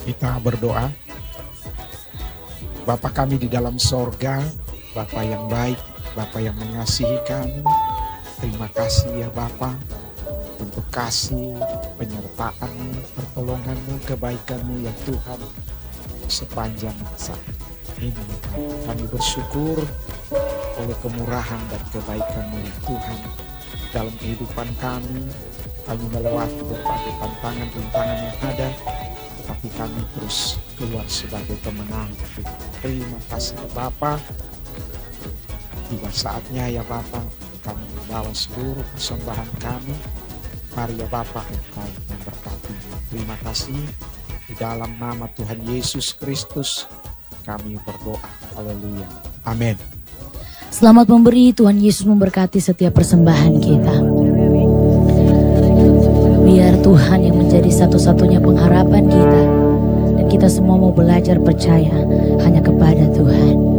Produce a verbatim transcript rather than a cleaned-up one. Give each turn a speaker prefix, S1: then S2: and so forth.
S1: Kita berdoa. Bapa kami di dalam sorga, Bapa yang baik, Bapa yang mengasihi kami. Terima kasih ya Bapa untuk kasih, penyertaan-Mu, pertolongan-Mu, kebaikan-Mu ya Tuhan sepanjang masa ini. Kami bersyukur oleh kemurahan dan kebaikan-Mu ya Tuhan dalam kehidupan kami. Kami melewati berbagai tantangan-tantangan yang ada, tapi kami terus keluar sebagai pemenang. Terima kasih Bapa. Tiba saatnya ya Bapa, kami membawa seluruh persembahan kami. Mari ya Bapa, Engkau memberkati. Terima kasih. Di dalam nama Tuhan Yesus Kristus kami berdoa. Haleluya. Amin.
S2: Selamat memberi, Tuhan Yesus memberkati setiap persembahan kita. Biar Tuhan yang menjadi satu-satunya pengharapan kita, dan kita semua mau belajar percaya hanya kepada Tuhan.